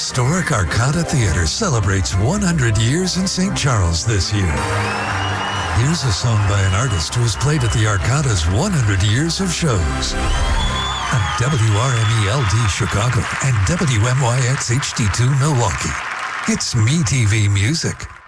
historic Arcada Theatre celebrates 100 years in St. Charles this year. Here's a song by an artist who has played at the Arcada's 100 years of shows. On WRME-LD Chicago and WMYX HD2 Milwaukee. It's MeTV Music.